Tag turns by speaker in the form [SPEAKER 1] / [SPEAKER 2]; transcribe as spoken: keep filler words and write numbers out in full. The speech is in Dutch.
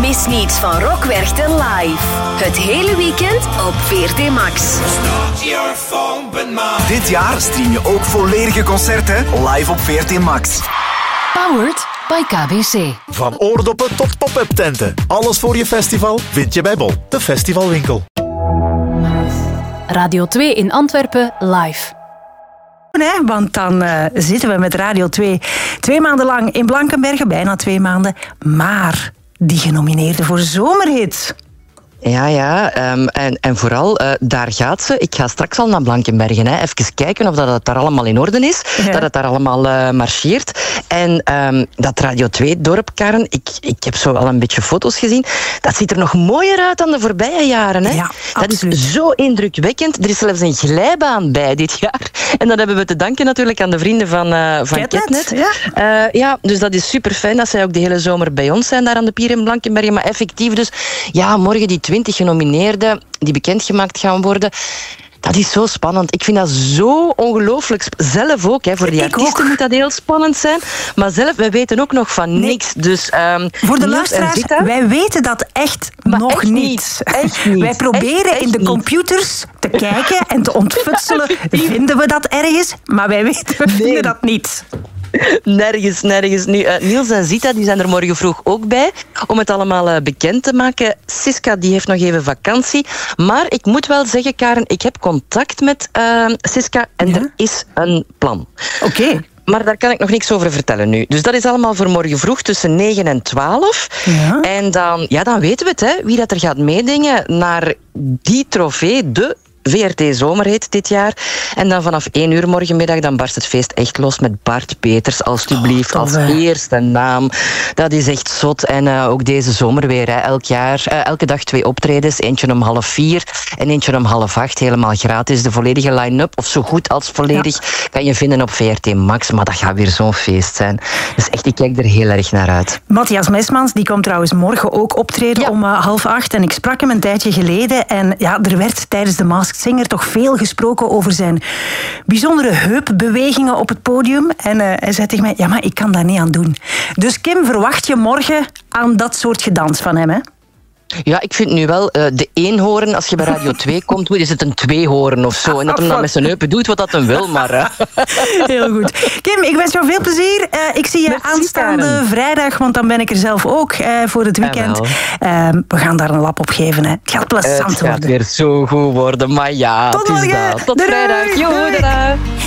[SPEAKER 1] Mis niets van Rock Werchter live. Het hele weekend op V R T Max.
[SPEAKER 2] Dit jaar stream je ook volledige concerten live op V R T Max.
[SPEAKER 3] Powered by K B C.
[SPEAKER 4] Van oordoppen tot pop-up tenten. Alles voor je festival vind je bij Bol, de festivalwinkel.
[SPEAKER 3] Radio twee in Antwerpen live.
[SPEAKER 5] Nee, want dan uh, zitten we met Radio twee twee maanden lang in Blankenberge, bijna twee maanden. Maar die genomineerden voor zomerhit.
[SPEAKER 6] Ja, ja. Um, en, en vooral, uh, daar gaat ze. Ik ga straks al naar Blankenbergen. Hè. Even kijken of dat het daar allemaal in orde is. Ja. Dat het daar allemaal uh, marcheert. En um, dat Radio twee-dorp, Karen, ik, ik heb zo al een beetje foto's gezien. Dat ziet er nog mooier uit dan de voorbije jaren. Hè.
[SPEAKER 5] Ja,
[SPEAKER 6] dat
[SPEAKER 5] absoluut.
[SPEAKER 6] is zo indrukwekkend. Er is zelfs een glijbaan bij dit jaar. En dat hebben we te danken natuurlijk aan de vrienden van, uh, van
[SPEAKER 5] Ketnet.
[SPEAKER 6] Ketnet. Ja. Uh, ja, dus dat is super fijn dat zij ook de hele zomer bij ons zijn daar aan de pier in Blankenbergen. Maar effectief dus, ja, morgen die twintig genomineerden die bekendgemaakt gaan worden. Dat is zo spannend. Ik vind dat zo ongelooflijk. Sp- zelf ook, hè. Voor die
[SPEAKER 5] Ik
[SPEAKER 6] artiesten
[SPEAKER 5] ook.
[SPEAKER 6] moet dat heel spannend zijn. Maar zelf, wij weten ook nog van
[SPEAKER 5] Nee.
[SPEAKER 6] niks. Dus, um,
[SPEAKER 5] Voor de
[SPEAKER 6] Niels en
[SPEAKER 5] luisteraars,
[SPEAKER 6] Zita,
[SPEAKER 5] wij weten dat echt
[SPEAKER 6] Maar
[SPEAKER 5] nog
[SPEAKER 6] echt
[SPEAKER 5] niet.
[SPEAKER 6] niet. Echt niet.
[SPEAKER 5] Wij proberen
[SPEAKER 6] Echt, echt
[SPEAKER 5] in de
[SPEAKER 6] niet.
[SPEAKER 5] computers te kijken en te ontfutselen. Vinden we dat ergens? Maar wij weten, we vinden dat niet.
[SPEAKER 6] Nergens, nergens. Nu, uh, Niels en Zita die zijn er morgen vroeg ook bij om het allemaal uh, bekend te maken. Siska die heeft nog even vakantie. Maar ik moet wel zeggen, Karen, ik heb contact met uh, Siska en
[SPEAKER 5] Ja?
[SPEAKER 6] er is een plan.
[SPEAKER 5] Oké. Okay.
[SPEAKER 6] Maar daar kan ik nog niks over vertellen nu. Dus dat is allemaal voor morgen vroeg tussen negen en twaalf.
[SPEAKER 5] Ja.
[SPEAKER 6] En dan, ja, dan weten we het, hè, wie dat er gaat meedingen naar die trofee, de V R T Zomerhit dit jaar. En dan vanaf één uur morgenmiddag dan barst het feest echt los met Bart Peters, alstublieft,
[SPEAKER 5] Oh,
[SPEAKER 6] als
[SPEAKER 5] tof, hè?
[SPEAKER 6] eerste naam. Dat is echt zot. En uh, ook deze zomer weer, hè, elk jaar, uh, elke dag twee optredens. Eentje om half vier en eentje om half acht. Helemaal gratis. De volledige line-up, of zo goed als volledig, ja, kan je vinden op V R T Max. Maar dat gaat weer zo'n feest zijn. Dus echt, ik kijk er heel erg naar uit.
[SPEAKER 5] Matthias Mesmans, die komt trouwens morgen ook optreden, ja, om uh, half acht. En ik sprak hem een tijdje geleden. En ja, er werd tijdens de Masked Singer toch veel gesproken over zijn bijzondere heupbewegingen op het podium. En uh, hij zei tegen mij, ja, maar ik kan daar niet aan doen. Dus Kim, verwacht je morgen aan dat soort gedans van hem, hè?
[SPEAKER 6] Ja, ik vind nu wel, uh, de eenhoorn, als je bij Radio twee komt, is het een tweehoorn of zo. En dat hem dan met zijn heupen doet wat dat hem wil, maar... Uh.
[SPEAKER 5] Heel goed. Kim, ik wens jou veel plezier. Uh, ik zie je
[SPEAKER 6] Merci,
[SPEAKER 5] aanstaande
[SPEAKER 6] Karen.
[SPEAKER 5] vrijdag, want dan ben ik er zelf ook uh, voor het weekend. Uh, we gaan daar een lap op geven, hè. Het gaat plezant
[SPEAKER 6] Het gaat
[SPEAKER 5] worden.
[SPEAKER 6] weer zo goed worden, maar ja,
[SPEAKER 5] Tot
[SPEAKER 6] het is
[SPEAKER 5] morgen.
[SPEAKER 6] dat. Tot
[SPEAKER 5] Doei.
[SPEAKER 6] vrijdag. Jo,
[SPEAKER 5] Doei.
[SPEAKER 6] tada.